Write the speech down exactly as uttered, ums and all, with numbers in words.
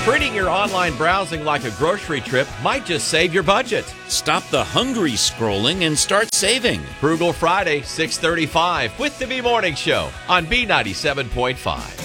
Treating your online browsing like a grocery trip might just save your budget. Stop the hungry scrolling and start saving. Frugal Friday, six thirty-five with the B Morning Show on B ninety-seven point five.